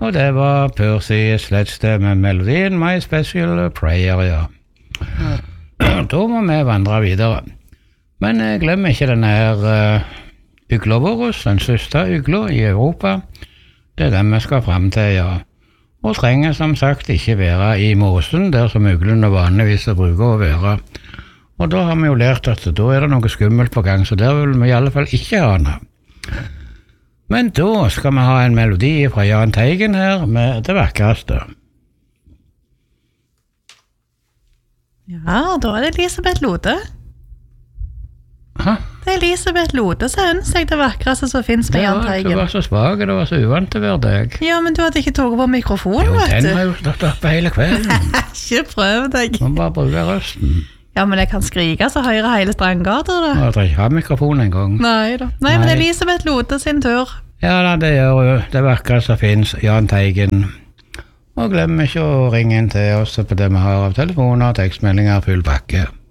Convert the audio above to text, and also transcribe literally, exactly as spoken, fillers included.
Og det var Percy Sledstad med melodien My Special Prayer, ja. Da må vi vandre videre. Men jeg glemmer ikke denne her uh, ugla vår, den siste ugla i Europa. Det er den vi skal frem til, ja. Og trenger som sagt ikke være i måsen, der som uglene vanligvis bruker å være. Og da har vi jo lært at da er det noe skummelt på gang, så der vil vi i alle fall ikke ane. Men da skal vi ha en melodi fra Jahn Teigen her med det vakreste. Ja, da er det Elisabeth Lode. Hæ? Det er Elisabeth Lode som ønsker seg det vakreste som finnes med Jahn Teigen. Du var så svag, det var så uvant til hver dag. Ja, men du hadde ikke tatt på mikrofonen, jo, vet du. Jo, den har jo stått oppe hele kvelden. Ikke prøv deg. Man bare bruker røsten. Ja, men jeg kan skrike så høyre hele Strandgata, da. Jeg trenger ikke ha mikrofon en gang. Nei da. Nei, Nei. Men Elisabeth Lode sin tur. Ja da, det gjør jo det vakreste som finnes, Jahn Teigen. Og glem ikke å ringe inn til oss på det vi har av telefoner og tekstmeldinger full pakke.